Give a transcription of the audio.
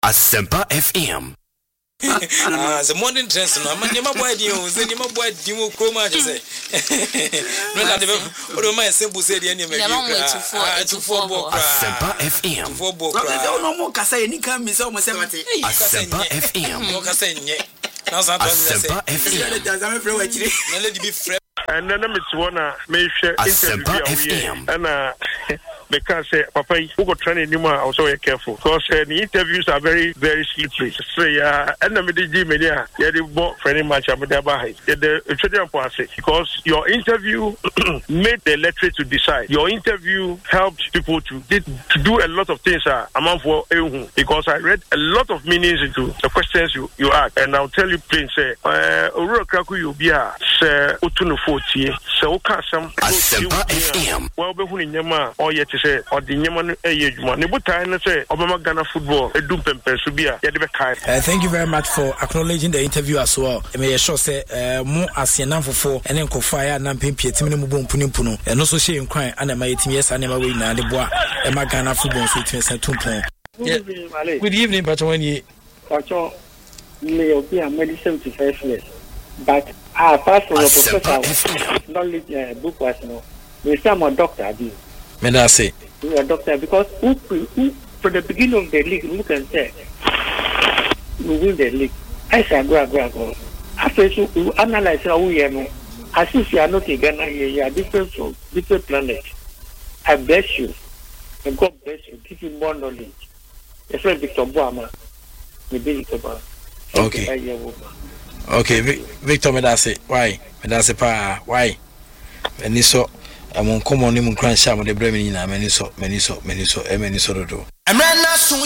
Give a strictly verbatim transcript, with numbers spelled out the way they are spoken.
Asempa F M. Ah, the morning dress no man nyama boy di o ze nyama boy di mo kroma je say no ka de o ma simple say di nyama bi ah two four bo kra Asempa F M. two four bo kra no mo ka say ni kan mi say o mo say mate Asempa F M. no ka say nye na sa to say Asempa F M. da za me frɛ wa kire na le di bi frɛ and then me to wanna me share interview and uh because uh, papa who got training anymore also be careful because uh, the interviews are very very slippery so yeah and me the gym yeah yeah the ball training match am there by the tradition process because your interview made the electorate to decide your interview helped people to did, to do a lot of things uh, amount for because I read a lot of meanings into the questions you you ask and I'll tell you plain say uh oro kraku you be a say otuno forty so ka some Asempa F M. well be hu nyama or yet say or the nyama no eye adwuma ne botai na say obama Ghana football edu pempe so bia ye de be kai. Thank you very much for acknowledging the interview as well. I may sure say uh, mo asienamfofo ene nkofo aya na mpempie timi ne mo bon punimpuno eno so hye nkwan ana ma yetimi yes ana ma we na de boa e ma Ghana football so yetimi sa tumpon. Good evening Pacho Wani. Pacho may be a medicine to first years but ah apart from your professor knowledge uh, book was no we say I'm a doctor do me da say you are a doctor because who, who from the beginning of the league who can say we win the league I say go go go after you analyze how we are no as if you are not a Ghana here you are different from different planet. I bless you and God bless you give you more knowledge your friend Victor Boama me be Victor. Okay. Okay, Victor, me da say why? Me da say pa why? Eni so amon komo ni mun kran sha mo de bremi ni na meni so meni so meni so e meni so do.